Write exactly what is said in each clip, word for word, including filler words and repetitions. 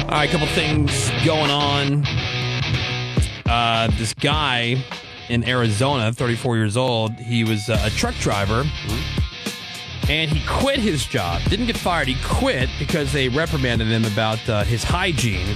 All right, a couple things going on. Uh, this guy in Arizona, thirty-four years old, he was uh, a truck driver, and he quit his job. Didn't get fired. He quit because they reprimanded him about uh, his hygiene.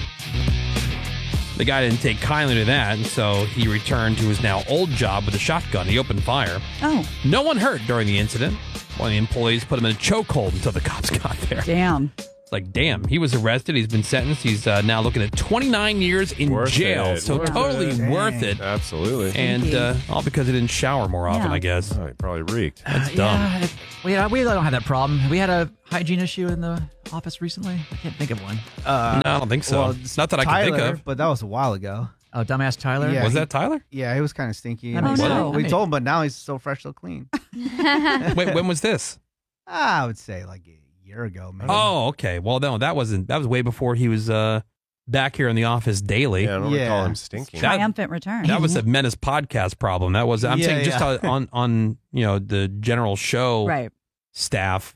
The guy didn't take kindly to that, and so he returned to his now old job with a shotgun. He opened fire. Oh. No one hurt during the incident. One of the employees put him in a chokehold until the cops got there. Damn. It's like, damn. He was arrested. He's been sentenced. He's uh, now looking at twenty-nine years in Worth jail. it. So Worth totally it. worth it. Absolutely. And uh, all because he didn't shower more often, Yeah. I guess. Oh, he probably reeked. That's Uh, dumb. Yeah, it, we, uh, we don't have that problem. We had a hygiene issue in the office recently. I can't think of one. Uh, No, I don't think so. well, It's not that I can Tyler, think of. but that was a while ago. Oh, dumbass Tyler? Yeah. Was he- that Tyler? Yeah, he was kind of stinky. That and makes we- sense. We I told him, but now he's so fresh, so clean. Wait, when was this? I would say like a year ago, maybe. Oh, okay. Well, no, that wasn't. That was way before he was uh, back here in the office daily. Yeah, I don't Yeah. recall him stinking. That- Triumphant return. That was a Menace podcast problem. That was. I'm Yeah, saying just yeah. on on you know the general show right. staff,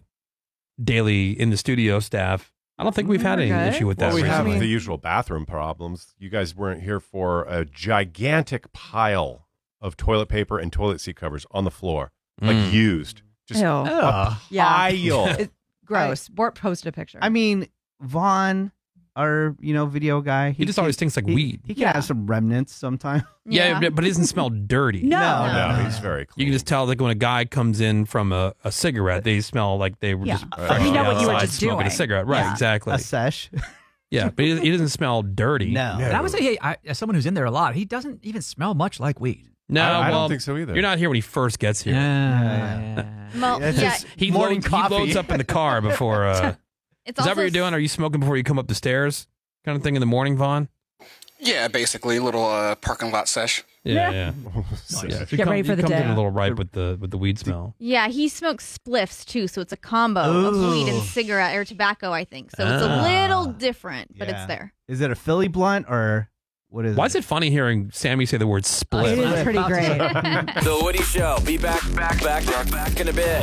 daily in the studio staff. I don't think we've had any Okay. issue with that. Well, we have recently. the usual bathroom problems. You guys weren't here for a gigantic pile of toilet paper and toilet seat covers on the floor, like Mm. used. Just Ew. a Yeah. pile. It's gross. Bort post a picture. I mean, Vaughn, our you know video guy, He just always stinks like he, weed. He can Yeah. have some remnants sometimes. Yeah, but- but it doesn't smell dirty. No. No, no, no. he's very You clean. can just tell like when a guy comes in from a, a cigarette, they smell like they were Yeah. just Right. fresh You know on the what you were outside just smoking doing. a cigarette. Right, Yeah. exactly. A sesh. Yeah, but he, he doesn't smell dirty. No. Yeah. And I would say, hey, I, as someone who's in there a lot, he doesn't even smell much like weed. No, I- I don't well, think so either. You're not here when he first gets here. Yeah. Well, That's yeah, just- He, Morning loads, he coffee. loads up in the car before. Uh, it's is that also what you're doing? Are you smoking before you come up the stairs? Kind of thing in the morning, Vaughn? Yeah, basically a little uh, parking lot sesh. Yeah, yeah. Nice. yeah. So he Get come- ready for he the comes in day. a little ripe with the with the weed smell. Yeah, he smokes spliffs too, so it's a combo of Ooh. weed and cigarette or tobacco, I think. So it's Ah. a little different, but Yeah. it's there. Is it a Philly blunt or what is Why it? is it funny hearing Sammy say the word it split? is pretty great. The Woody Show. Be back, back, back, back, back in a bit.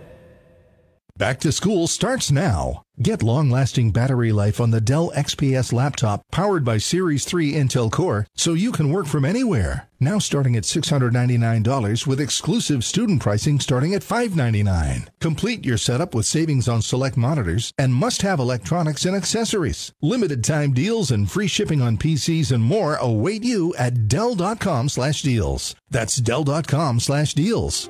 Back to school starts now. Get long-lasting battery life on the Dell X P S laptop powered by Series three Intel Core so you can work from anywhere. Now starting at six hundred ninety-nine dollars with exclusive student pricing starting at five hundred ninety-nine dollars. Complete your setup with savings on select monitors and must-have electronics and accessories. Limited time deals and free shipping on P Cs and more await you at Dell.com slash deals. That's Dell.com slash deals.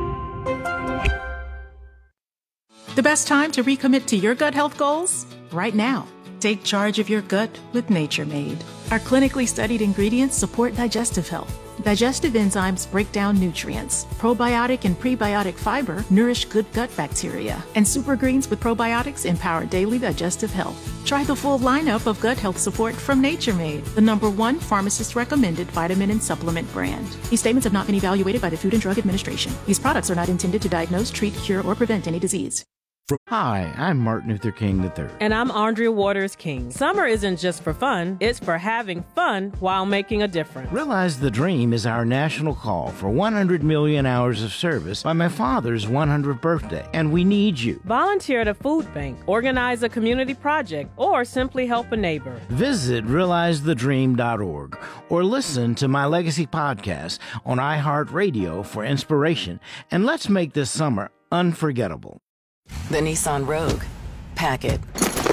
The best time to recommit to your gut health goals? Right now. Take charge of your gut with Nature Made. Our clinically studied ingredients support digestive health. Digestive enzymes break down nutrients. Probiotic and prebiotic fiber nourish good gut bacteria. And super greens with probiotics empower daily digestive health. Try the full lineup of gut health support from Nature Made, the number one pharmacist recommended vitamin and supplement brand. These statements have not been evaluated by the Food and Drug Administration. These products are not intended to diagnose, treat, cure, or prevent any disease. Hi, I'm Martin Luther King the third. And I'm Andrea Waters King. Summer isn't just for fun, it's for having fun while making a difference. Realize the Dream is our national call for one hundred million hours of service by my father's one hundredth birthday, and we need you. Volunteer at a food bank, organize a community project, or simply help a neighbor. Visit realize the dream dot org or listen to my Legacy podcast on iHeartRadio for inspiration, and let's make this summer unforgettable. The Nissan Rogue. Pack it.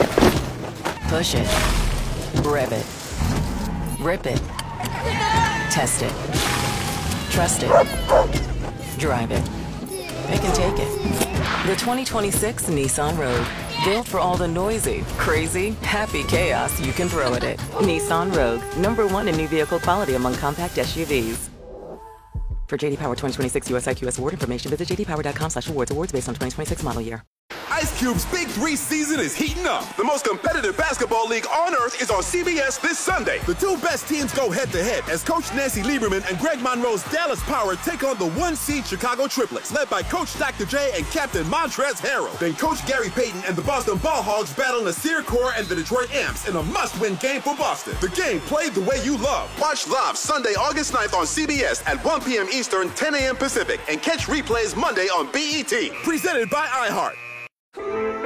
Push it. Rev it. Rip it. Test it. Trust it. Drive it. It can take it. The twenty twenty-six Nissan Rogue. Built for all the noisy, crazy, happy chaos you can throw at it. Nissan Rogue. Number one in new vehicle quality among compact S U Vs. For J D Power twenty twenty-six U S I Q S award information, visit j d power dot com slash awards. Awards based on twenty twenty-six model year. Ice Cube's Big Three season is heating up. The most competitive basketball league on earth is on C B S this Sunday. The two best teams go head-to-head as Coach Nancy Lieberman and Greg Monroe's Dallas Power take on the one-seed Chicago Triplets, led by Coach Doctor J and Captain Montrezl Harrell. Then Coach Gary Payton and the Boston Ball Hogs battle Nasir Kaur and the Detroit Amps in a must-win game for Boston. The game played the way you love. Watch live Sunday, August ninth on C B S at one p.m. Eastern, ten a.m. Pacific, and catch replays Monday on B E T. Presented by iHeart.